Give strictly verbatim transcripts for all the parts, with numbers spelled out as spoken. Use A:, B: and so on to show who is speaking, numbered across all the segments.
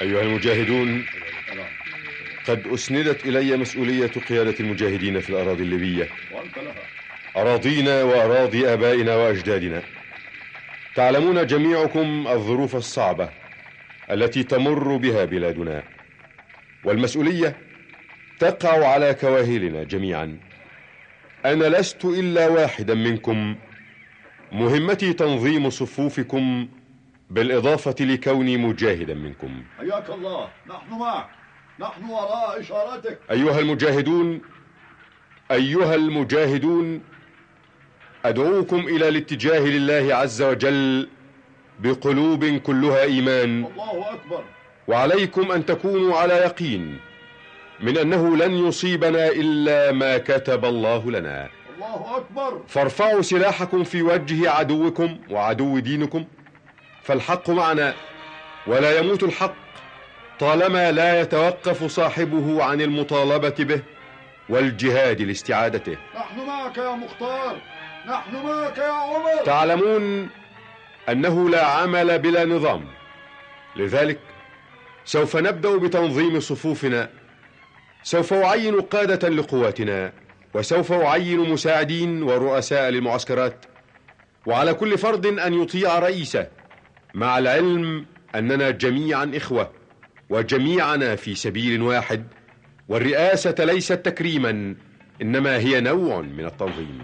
A: أيها المجاهدون، قد أسندت إلي مسؤولية قيادة المجاهدين في الأراضي الليبية، أراضينا وأراضي آبائنا وأجدادنا. تعلمون جميعكم الظروف الصعبة التي تمر بها بلادنا، والمسؤولية تقع على كواهلنا جميعا. أنا لست إلا واحدا منكم، مهمتي تنظيم صفوفكم بالإضافة لكوني مجاهدا منكم.
B: حياك الله، نحن معك، نحن وراء إشارتك.
A: أيها المجاهدون أيها المجاهدون أدعوكم إلى الاتجاه لله عز وجل بقلوب كلها إيمان.
B: الله أكبر.
A: وعليكم أن تكونوا على يقين من أنه لن يصيبنا إلا ما كتب الله لنا.
B: الله أكبر.
A: فارفعوا سلاحكم في وجه عدوكم وعدو دينكم، فالحق معنا ولا يموت الحق طالما لا يتوقف صاحبه عن المطالبة به والجهاد لاستعادته.
B: نحن معك يا مختار، نحن معك يا عمر.
A: تعلمون أنه لا عمل بلا نظام، لذلك سوف نبدأ بتنظيم صفوفنا. سوف أعين قادة لقواتنا، وسوف أعين مساعدين ورؤساء للمعسكرات، وعلى كل فرد أن يطيع رئيسه، مع العلم أننا جميعا إخوة وجميعنا في سبيل واحد، والرئاسة ليست تكريما إنما هي نوع من التنظيم.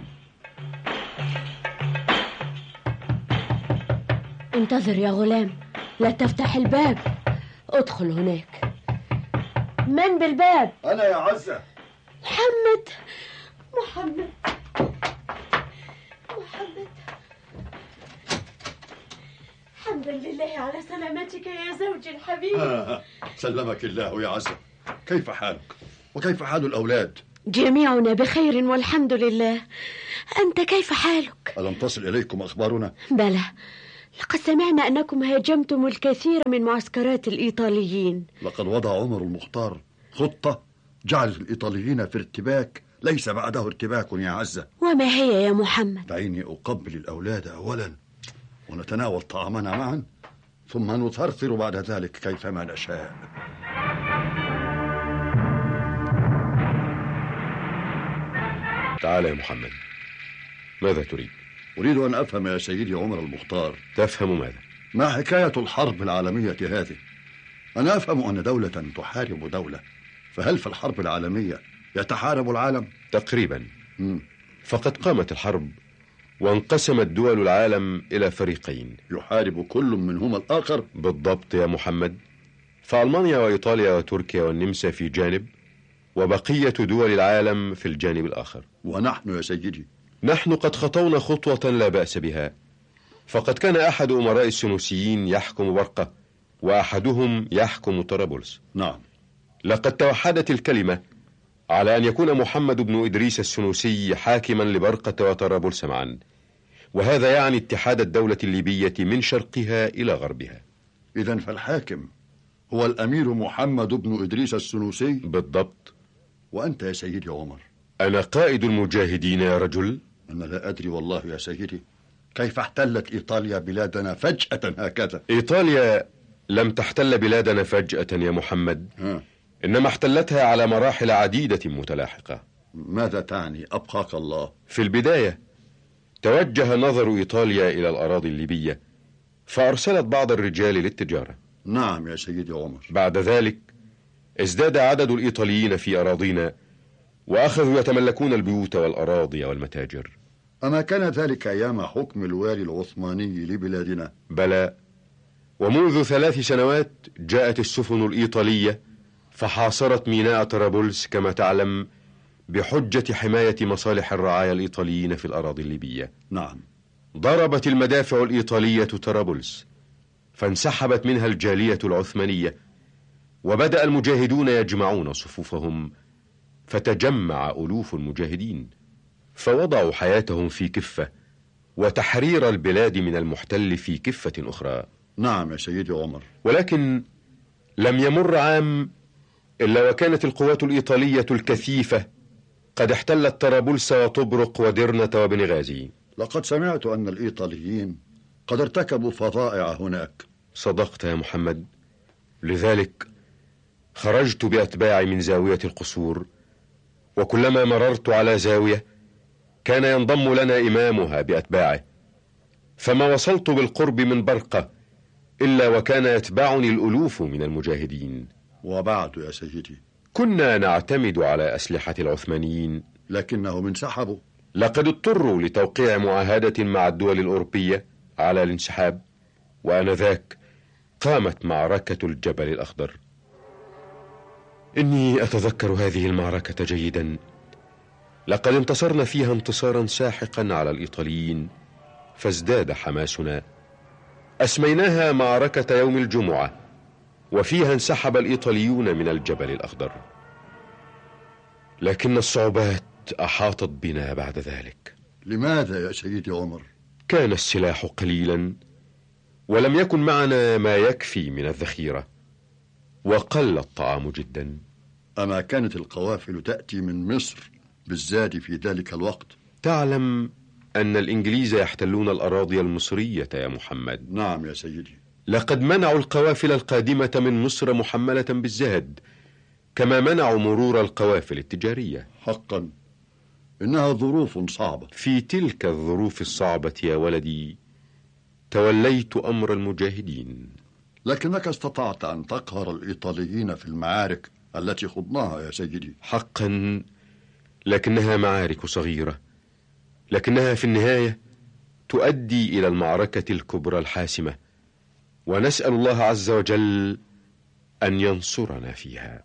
C: انتظر يا غلام، لا تفتح الباب، ادخل هناك. من بالباب؟
B: أنا يا عزة.
C: محمد محمد محمد الحمد لله على سلامتك يا زوجي الحبيب.
B: آه. سلمك الله يا عزة. كيف حالك وكيف حال الأولاد؟
C: جميعنا بخير والحمد لله. أنت كيف حالك؟
B: ألم تصل إليكم أخبارنا؟
C: بلى، لقد سمعنا أنكم هاجمتم الكثير من معسكرات الإيطاليين.
B: لقد وضع عمر المختار خطة جعلت الإيطاليين في ارتباك ليس بعده ارتباك يا عزة.
C: وما هي يا محمد؟
B: دعيني أقبل الأولاد أولا ونتناول طعامنا معا، ثم نثرثر بعد ذلك كيفما نشاء.
A: تعال يا محمد، ماذا تريد؟
B: أريد أن أفهم يا سيدي عمر المختار.
A: تفهم ماذا؟
B: ما حكاية الحرب العالمية هذه؟ أنا أفهم أن دولة تحارب دولة، فهل في الحرب العالمية يتحارب العالم؟
A: تقريبا.
B: مم.
A: فقد قامت الحرب وانقسمت دول العالم إلى فريقين،
B: يحارب كل منهما الآخر.
A: بالضبط يا محمد. فألمانيا وإيطاليا وتركيا والنمسا في جانب، وبقية دول العالم في الجانب الآخر.
B: ونحن يا سيدي؟
A: نحن قد خطونا خطوة لا بأس بها، فقد كان أحد أمراء السنوسيين يحكم برقة، وأحدهم يحكم طرابلس.
B: نعم.
A: لقد توحدت الكلمة على أن يكون محمد بن إدريس السنوسي حاكما لبرقة وطرابلس معا، وهذا يعني اتحاد الدولة الليبية من شرقها إلى غربها.
B: إذن فالحاكم هو الأمير محمد بن إدريس السنوسي؟
A: بالضبط.
B: وأنت يا سيدي عمر؟
A: أنا قائد المجاهدين يا رجل.
B: أنا لا أدري والله يا سيدي كيف احتلت إيطاليا بلادنا فجأة هكذا.
A: إيطاليا لم تحتل بلادنا فجأة يا محمد،
B: ها.
A: إنما احتلتها على مراحل عديدة متلاحقة.
B: ماذا تعني أبقاك الله؟
A: في البداية توجه نظر إيطاليا إلى الأراضي الليبية، فأرسلت بعض الرجال للتجارة.
B: نعم يا سيدي عمر.
A: بعد ذلك ازداد عدد الإيطاليين في أراضينا، وأخذوا يتملكون البيوت والأراضي والمتاجر.
B: أما كان ذلك أيام حكم الوالي العثماني لبلادنا؟
A: بلى، ومنذ ثلاث سنوات جاءت السفن الإيطالية فحاصرت ميناء طرابلس كما تعلم، بحجة حماية مصالح الرعايا الإيطاليين في الأراضي الليبية.
B: نعم.
A: ضربت المدافع الإيطالية طرابلس، فانسحبت منها الجالية العثمانية، وبدأ المجاهدون يجمعون صفوفهم، فتجمع ألوف المجاهدين، فوضعوا حياتهم في كفة، وتحرير البلاد من المحتل في كفة أخرى.
B: نعم يا سيدي عمر.
A: ولكن لم يمر عام إلا وكانت القوات الإيطالية الكثيفة قد احتلت طرابلس وطبرق ودرنة وبنغازي.
B: لقد سمعت أن الإيطاليين قد ارتكبوا فظائع هناك.
A: صدقت يا محمد، لذلك خرجت بأتباعي من زاوية القصور، وكلما مررت على زاوية كان ينضم لنا إمامها بأتباعه، فما وصلت بالقرب من برقة إلا وكان يتبعني الألوف من المجاهدين.
B: وبعد يا سيدي؟
A: كنا نعتمد على أسلحة العثمانيين
B: لكنهم انسحبوا.
A: لقد اضطروا لتوقيع معاهدة مع الدول الأوروبية على الانسحاب، وآنذاك قامت معركة الجبل الأخضر. إني أتذكر هذه المعركة جيدا، لقد انتصرنا فيها انتصارا ساحقا على الإيطاليين، فازداد حماسنا. أسميناها معركة يوم الجمعة، وفيها انسحب الإيطاليون من الجبل الأخضر. لكن الصعوبات أحاطت بنا بعد ذلك.
B: لماذا يا سيدي عمر؟
A: كان السلاح قليلا، ولم يكن معنا ما يكفي من الذخيرة، وقل الطعام جدا.
B: أما كانت القوافل تأتي من مصر بالزاد في ذلك الوقت؟
A: تعلم أن الإنجليز يحتلون الأراضي المصرية يا محمد.
B: نعم يا سيدي.
A: لقد منعوا القوافل القادمة من مصر محملة بالزاد، كما منعوا مرور القوافل التجارية.
B: حقا إنها ظروف صعبة.
A: في تلك الظروف الصعبة يا ولدي توليت أمر المجاهدين.
B: لكنك استطعت أن تقهر الإيطاليين في المعارك التي خضناها يا سيدي.
A: حقا، لكنها معارك صغيرة، لكنها في النهاية تؤدي إلى المعركة الكبرى الحاسمة، ونسأل الله عز وجل أن ينصرنا فيها.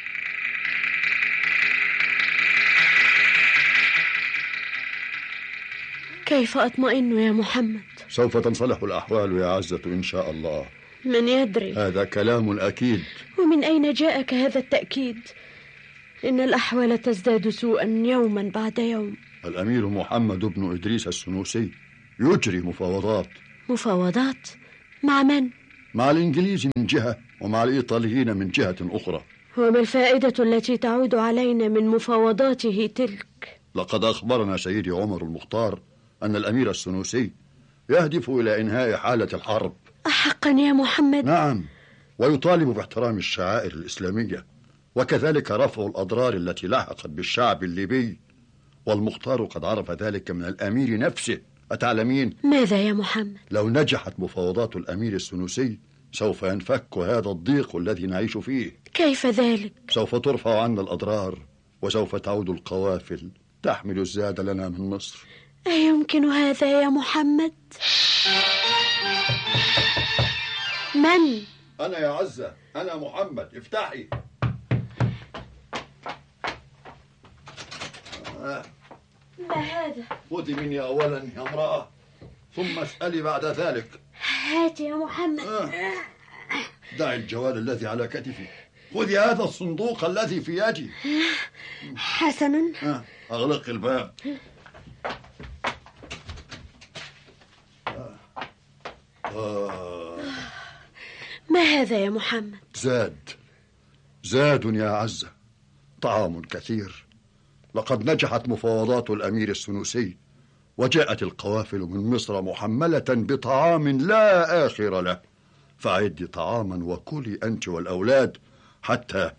C: كيف أطمئن يا محمد؟
B: سوف تنصلح الأحوال يا عزة إن شاء الله.
C: من يدري؟
B: هذا كلام أكيد.
C: ومن أين جاءك هذا التأكيد؟ إن الأحوال تزداد سوءا يوما بعد يوم.
B: الأمير محمد بن إدريس السنوسي يجري مفاوضات.
C: مفاوضات؟ مع من؟
B: مع الإنجليز من جهة، ومع الإيطاليين من جهة أخرى.
C: وما الفائدة التي تعود علينا من مفاوضاته تلك؟
B: لقد أخبرنا سيدي عمر المختار أن الأمير السنوسي يهدف إلى إنهاء حالة الحرب.
C: أحقا يا محمد؟
B: نعم، ويطالب باحترام الشعائر الإسلامية، وكذلك رفع الأضرار التي لحقت بالشعب الليبي، والمختار قد عرف ذلك من الأمير نفسه. أتعلمين؟
C: ماذا يا محمد؟
B: لو نجحت مفاوضات الأمير السنوسي سوف ينفك هذا الضيق الذي نعيش فيه.
C: كيف ذلك؟
B: سوف ترفع عنا الأضرار، وسوف تعود القوافل تحمل الزاد لنا من مصر.
C: أيمكن هذا يا محمد؟ من؟
B: أنا يا عزة، أنا محمد، افتحي. آه.
C: ما هذا؟
B: خذي مني أولا يا امرأة، ثم اسألي بعد ذلك.
C: هات يا محمد.
B: آه. دعي الجوال الذي على كتفي، خذي هذا الصندوق الذي في يدي.
C: حسنا.
B: آه. أغلق الباب. آه.
C: ما هذا يا محمد؟
B: زاد زاد يا عزة، طعام كثير. لقد نجحت مفاوضات الأمير السنوسي، وجاءت القوافل من مصر محملة بطعام لا آخر له، فعدي طعاما وكلي أنت والأولاد حتى.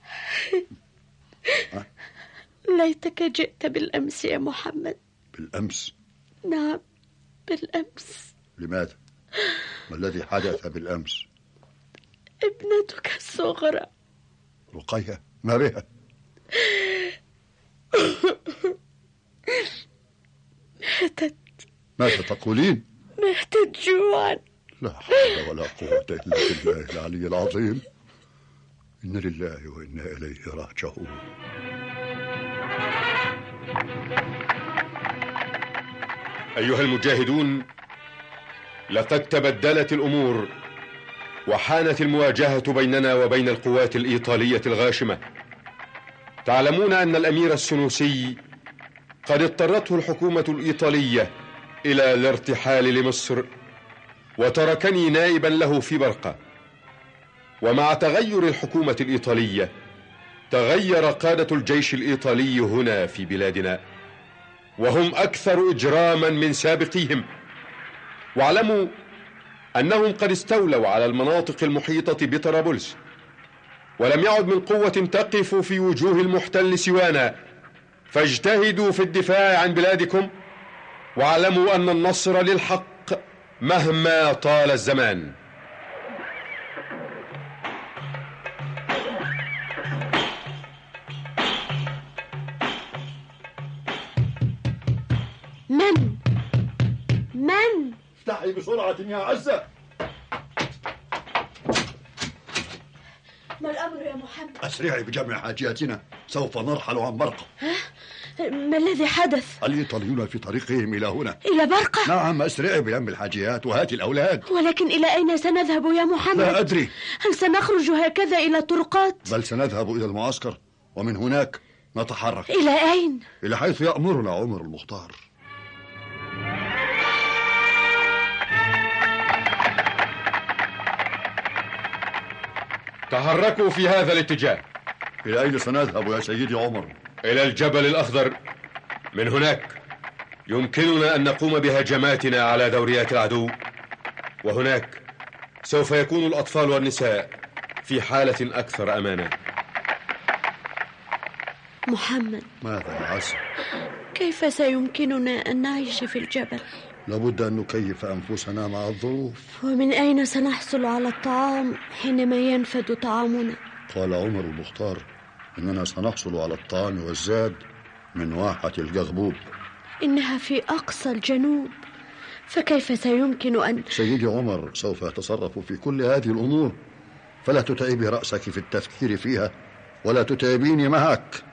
C: ليتك جئت بالأمس يا محمد.
B: بالأمس؟
C: نعم، بالأمس.
B: لماذا؟ ما الذي حدث بالأمس؟
C: ابنتك الصغرى
B: رقية، ما بها؟
C: ماتت.
B: ماذا تقولين؟
C: ماتت جوعا.
B: لا حول ولا قوة إلا بالله العلي العظيم. إنا لله وإنا إليه راجعون.
A: أيها المجاهدون، لقد تبدلت الأمور، وحانت المواجهة بيننا وبين القوات الإيطالية الغاشمة. تعلمون أن الأمير السنوسي قد اضطرته الحكومة الإيطالية إلى الارتحال لمصر، وتركني نائبا له في برقة. ومع تغير الحكومة الإيطالية تغير قادة الجيش الإيطالي هنا في بلادنا، وهم أكثر إجراما من سابقيهم. واعلموا أنهم قد استولوا على المناطق المحيطة بطرابلس، ولم يعد من قوة تقف في وجوه المحتل سوانا، فاجتهدوا في الدفاع عن بلادكم، واعلموا أن النصر للحق مهما طال الزمان.
C: من؟ من؟
B: افتحي بسرعة يا عزة.
C: ما الأمر يا محمد؟
B: أسرعي بجمع حاجياتنا، سوف نرحل عن برقة.
C: ما الذي حدث؟
B: الإيطاليون في طريقهم إلى هنا.
C: إلى برقة؟
B: نعم، أسرعي بلم الحاجيات وهاتي الأولاد.
C: ولكن إلى أين سنذهب يا محمد؟
B: لا أدري.
C: هل سنخرج هكذا إلى الطرقات؟
B: بل سنذهب إلى المعسكر، ومن هناك نتحرك.
C: إلى أين؟
B: إلى حيث يأمرنا عمر المختار.
A: تحركوا في هذا الاتجاه.
B: إلى أين سنذهب يا سيدي عمر؟
A: إلى الجبل الأخضر. من هناك يمكننا أن نقوم بهجماتنا على دوريات العدو، وهناك سوف يكون الأطفال والنساء في حالة أكثر أمانا.
C: محمد،
B: ماذا يا عزة؟
C: كيف سيمكننا أن نعيش في الجبل؟
B: لابد أن نكيف أنفسنا مع الظروف.
C: ومن أين سنحصل على الطعام حينما ينفد طعامنا؟
B: قال عمر المختار إننا سنحصل على الطعام والزاد من واحة الجغبوب.
C: إنها في أقصى الجنوب، فكيف سيمكن أن...
B: سيدي عمر سوف يتصرف في كل هذه الأمور، فلا تتعبي رأسك في التفكير فيها، ولا تتعبيني معك.